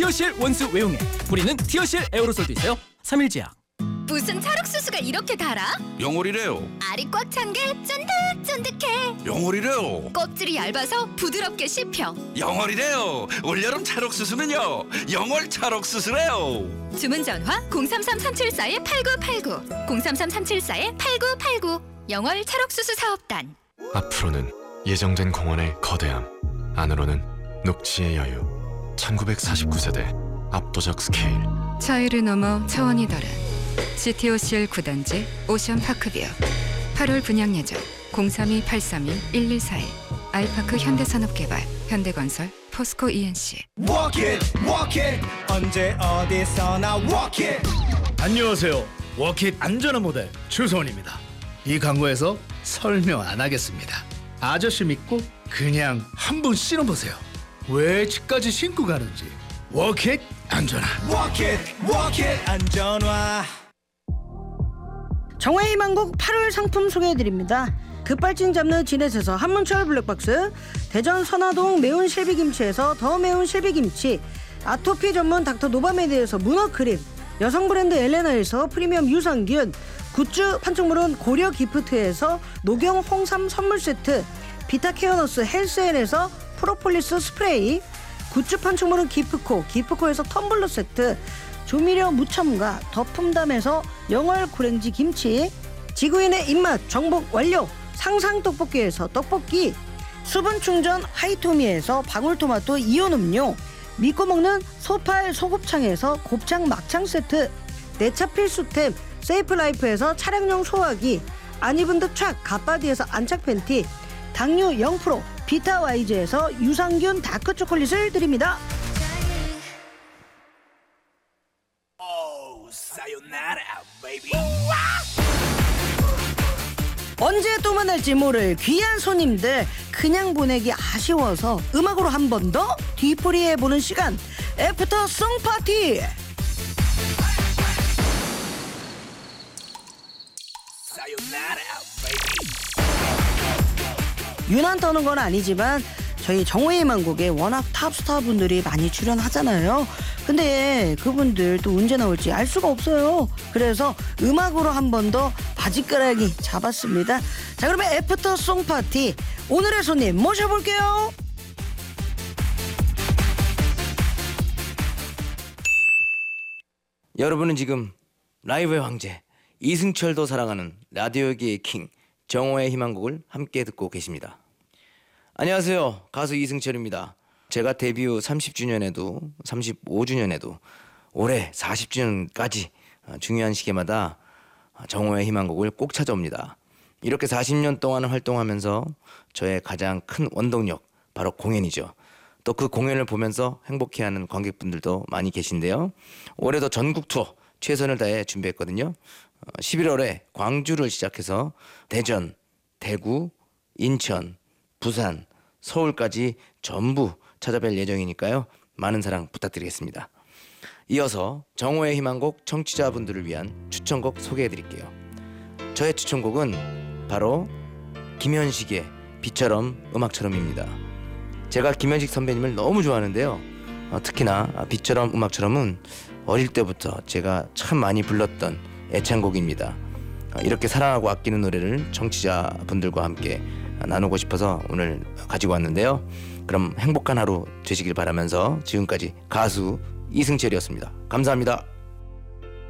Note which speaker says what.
Speaker 1: 티어실 원수 외용액, 뿌리는 티어실 에어로솔도 있어요. 3일제약.
Speaker 2: 무슨 찰옥수수가 이렇게 달아?
Speaker 3: 영월이래요.
Speaker 2: 알이 꽉 찬 게 쫀득쫀득해.
Speaker 3: 영월이래요.
Speaker 2: 껍질이 얇아서 부드럽게 씹혀.
Speaker 3: 영월이래요. 올여름 찰옥수수는요, 영월 찰옥수수래요.
Speaker 2: 주문 전화 033-374-8989 033-374-8989 영월 찰옥수수 사업단.
Speaker 4: 앞으로는 예정된 공원의 거대함, 안으로는 녹지의 여유. 1949세대 압도적 스케일.
Speaker 5: 차이를 넘어 차원이 다른 CTOCL 9단지 오션파크뷰. 8월 분양 예정 032-832-1141 아이파크 현대산업개발, 현대건설, 포스코 ENC.
Speaker 6: Walk it, walk it. 언제 어디서나 walk it.
Speaker 7: 안녕하세요. 워킷 안전한 모델 주소원입니다. 이 광고에서 설명 안 하겠습니다. 아저씨 믿고 그냥 한번 신어보세요. 왜 집까지 신고 가는지. 워킷 안전한.
Speaker 6: Walk it, walk it. 안전화.
Speaker 8: 정화의 희망곡 8월 상품 소개해드립니다. 급발진 잡는 진에스에서 한문철 블랙박스, 대전 선화동 매운 실비김치에서 더 매운 실비김치, 아토피 전문 닥터 노바메드에서 문어 크림, 여성 브랜드 엘레나에서 프리미엄 유산균, 굿즈 판촉물은 고려 기프트에서 녹용 홍삼 선물 세트, 비타케어너스 헬스엔에서 프로폴리스 스프레이, 굿즈 판촉물은 기프코에서 텀블러 세트, 조미료 무첨가 더품담에서 영월 고랭지 김치, 지구인의 입맛 정복 완료 상상 떡볶이에서 떡볶이, 수분 충전 하이토미에서 방울토마토 이온 음료, 믿고 먹는 소팔 소곱창에서 곱창 막창 세트, 내차 필수템 세이프라이프에서 차량용 소화기, 안 입은 듯 촥 갓바디에서 안착 팬티, 당류 0% 비타와이즈에서 유산균 다크초콜릿을 드립니다. 언제 또 만날지 모를 귀한 손님들 그냥 보내기 아쉬워서 음악으로 한 번 더 뒤풀이 해보는 시간, 애프터 송 파티. 유난 떠는 건 아니지만 저희 정호의 희망곡에 워낙 탑스타 분들이 많이 출연하잖아요. 근데 그분들 또 언제 나올지 알 수가 없어요. 그래서 음악으로 한 번 더 바지가락이 잡았습니다. 자, 그러면 애프터 송 파티 오늘의 손님 모셔볼게요.
Speaker 9: 여러분은 지금 라이브의 황제, 이승철도 사랑하는 라디오계의 킹 정호의 희망곡을 함께 듣고 계십니다. 안녕하세요. 가수 이승철입니다. 제가 데뷔 후 30주년에도 35주년에도 올해 40주년까지 중요한 시기마다 정호의 희망곡을 꼭 찾아옵니다. 이렇게 40년 동안 활동하면서 저의 가장 큰 원동력 바로 공연이죠. 또 그 공연을 보면서 행복해하는 관객분들도 많이 계신데요. 올해도 전국 투어 최선을 다해 준비했거든요. 11월에 광주를 시작해서 대전, 대구, 인천, 부산, 서울까지 전부 찾아뵐 예정이니까요. 많은 사랑 부탁드리겠습니다. 이어서 정호의 희망곡 청취자분들을 위한 추천곡 소개해드릴게요. 저의 추천곡은 바로 김현식의 비처럼 음악처럼입니다. 제가 김현식 선배님을 너무 좋아하는데요. 특히나 비처럼 음악처럼은 어릴 때부터 제가 참 많이 불렀던 애창곡입니다. 이렇게 사랑하고 아끼는 노래를 청취자분들과 함께 나누고 싶어서 오늘 가지고 왔는데요. 그럼 행복한 하루 되시길 바라면서 지금까지 가수 이승철이었습니다. 감사합니다.